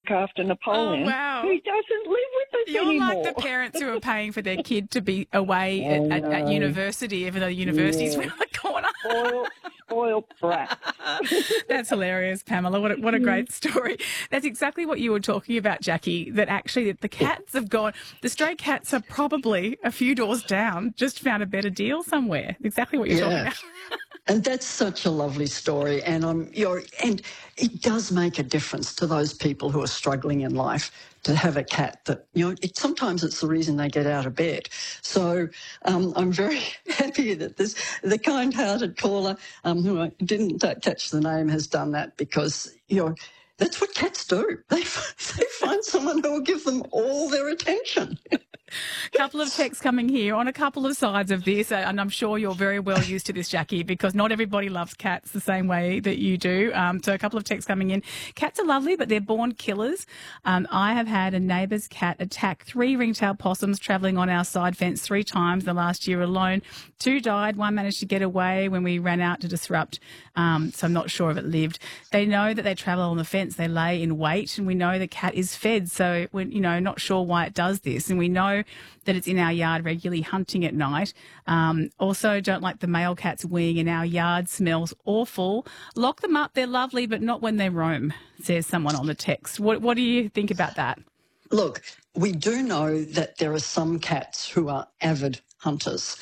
after Napoleon, wow. who doesn't live with us You're anymore. like the parents who are paying for their kid to be away at university, even though the university's around the corner. Spoiled brat. That's hilarious, Pamela. What a great story. That's exactly what you were talking about, Jackie, that actually the cats have gone, the stray cats are probably a few doors down, just found a better deal somewhere. Exactly what you're talking about. And that's such a lovely story, and and it does make a difference to those people who are struggling in life to have a cat that sometimes it's the reason they get out of bed. So I'm very happy that the kind-hearted caller, who I didn't catch the name, has done that because that's what cats do. They find someone who will give them all their attention. Couple of texts coming here on a couple of sides of this, and I'm sure you're very well used to this, Jackie, because not everybody loves cats the same way that you do. So a couple of texts coming in. Cats are lovely, but they're born killers. I have had a neighbour's cat attack 3 ringtail possums travelling on our side fence 3 times the last year alone. 2 died. 1 managed to get away when we ran out to disrupt, so I'm not sure if it lived. They know that they travel on the fence. They lay in wait, and we know the cat is fed, so we're not sure why it does this, and we know that it's in our yard regularly hunting at night. Also, don't like the male cats weeing in our yard. Smells awful. Lock them up. They're lovely, but not when they roam, says someone on the text. What do you think about that? Look, we do know that there are some cats who are avid hunters,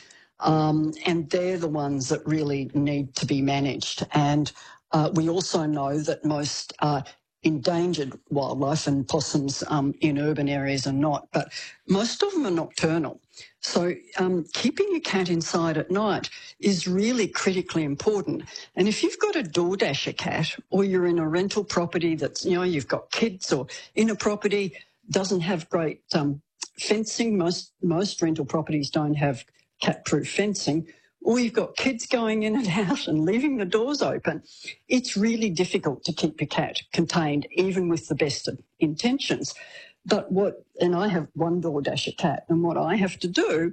and they're the ones that really need to be managed. And we also know that most endangered wildlife, and possums in urban areas are not, but most of them are nocturnal. So keeping your cat inside at night is really critically important. And if you've got a DoorDasher cat, or you're in a rental property that's, you've got kids, or in a property doesn't have great fencing, most rental properties don't have cat-proof fencing, or you've got kids going in and out and leaving the doors open, it's really difficult to keep your cat contained, even with the best of intentions. And I have one DoorDasher cat, and what I have to do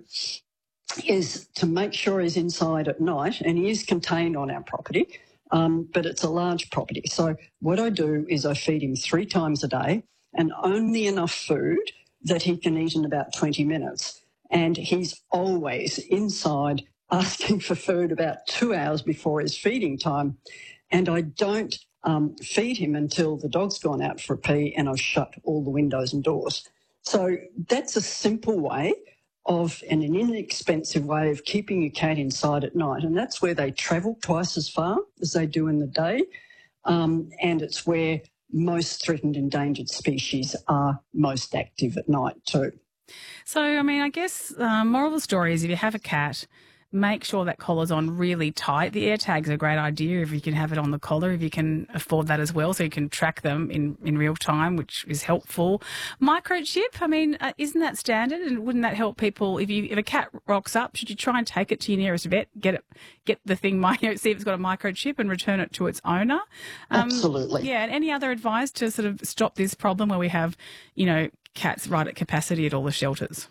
is to make sure he's inside at night, and he is contained on our property, but it's a large property. So what I do is I feed him 3 times a day, and only enough food that he can eat in about 20 minutes. And he's always inside asking for food about 2 hours before his feeding time. And I don't feed him until the dog's gone out for a pee and I've shut all the windows and doors. So that's a simple way and an inexpensive way of keeping your cat inside at night. And that's where they travel twice as far as they do in the day. And it's where most threatened endangered species are most active at night too. So, I guess moral of the story is if you have a cat, make sure that collar's on really tight. The AirTag's a great idea if you can have it on the collar, if you can afford that as well, so you can track them in real time, which is helpful. Microchip, isn't that standard? And wouldn't that help people? If a cat rocks up, should you try and take it to your nearest vet, get the thing, see if it's got a microchip and return it to its owner? Absolutely. Yeah, and any other advice to sort of stop this problem where we have, cats right at capacity at all the shelters?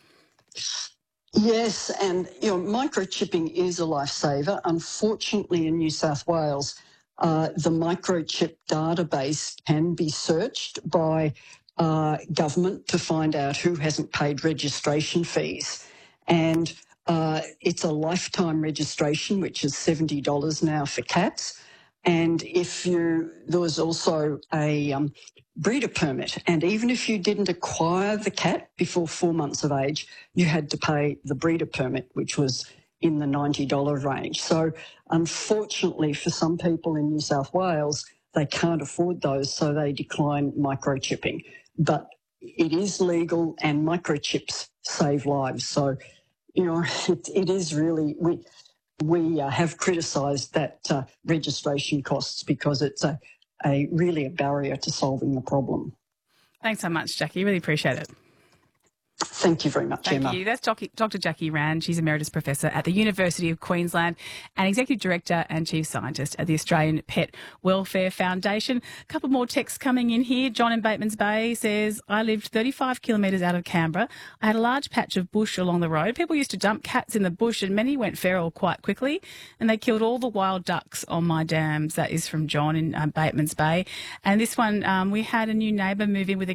Yes, and microchipping is a lifesaver. Unfortunately, in New South Wales, the microchip database can be searched by government to find out who hasn't paid registration fees. And it's a lifetime registration, which is $70 now for cats. And there was also a breeder permit, and even if you didn't acquire the cat before 4 months of age, you had to pay the breeder permit, which was in the $90 range. So unfortunately for some people in New South Wales, they can't afford those, so they decline microchipping. But it is legal, and microchips save lives. So, it is really, we have criticised that registration costs because it's really a barrier to solving the problem. Thanks so much, Jackie. Really appreciate it. Thank you very much, Emma. Thank you. That's Dr. Jackie Rand. She's Emeritus Professor at the University of Queensland and Executive Director and Chief Scientist at the Australian Pet Welfare Foundation. A couple more texts coming in here. John in Batemans Bay says, I lived 35 kilometres out of Canberra. I had a large patch of bush along the road. People used to dump cats in the bush and many went feral quite quickly, and they killed all the wild ducks on my dams. That is from John in Batemans Bay. And this one, we had a new neighbour move in with a